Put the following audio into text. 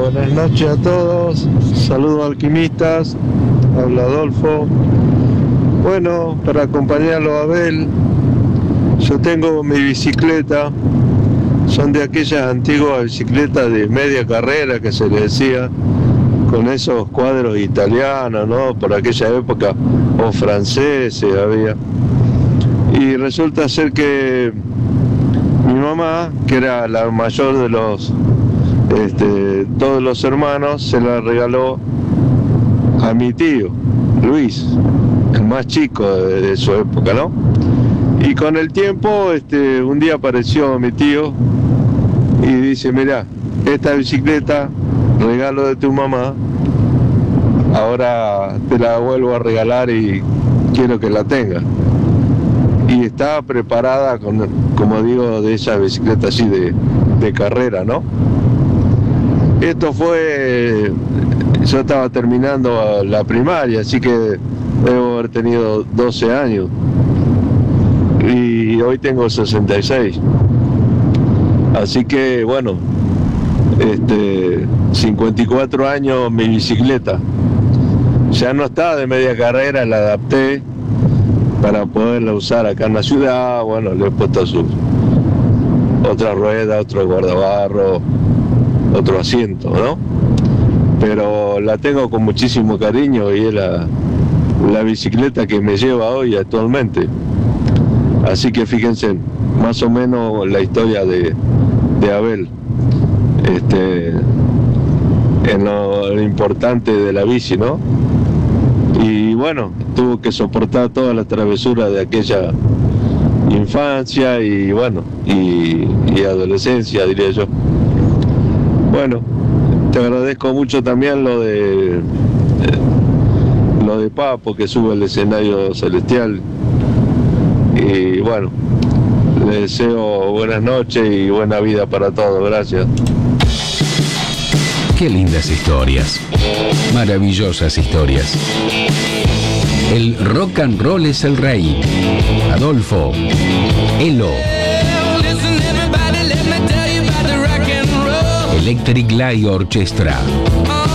Buenas noches a todos, saludos alquimistas, habla Adolfo. Bueno, para acompañarlo a Abel, yo tengo mi bicicleta, son de aquellas antiguas bicicletas de media carrera que se le decía, con esos cuadros italianos, ¿no? Por aquella época, o franceses había. Y resulta ser que mi mamá, que era la mayor de todos los hermanos, se la regaló a mi tío, Luis, el más chico de su época, ¿no? Y con el tiempo, un día apareció mi tío y dice, mirá, esta bicicleta, regalo de tu mamá, ahora te la vuelvo a regalar y quiero que la tengas. Y estaba preparada con, como digo, de esa bicicleta así de carrera, ¿no? Esto fue, yo estaba terminando la primaria, así que debo haber tenido 12 años. Y hoy tengo 66. Así que, bueno, 54 años mi bicicleta. Ya no está de media carrera, la adapté para poderla usar acá en la ciudad. Bueno, le he puesto otra rueda, otro guardabarro, otro asiento, ¿no? Pero la tengo con muchísimo cariño y es la bicicleta que me lleva hoy actualmente. Así que fíjense, más o menos la historia de Abel, en lo importante de la bici, ¿no? Y bueno, tuvo que soportar toda la travesura de aquella infancia y bueno, y adolescencia, diría yo. Bueno, te agradezco mucho también lo de Papo, que sube al escenario celestial. Y bueno, le deseo buenas noches y buena vida para todos. Gracias. Qué lindas historias, maravillosas historias. El rock and roll es el rey. Adolfo, Elo, Electric Light Orchestra.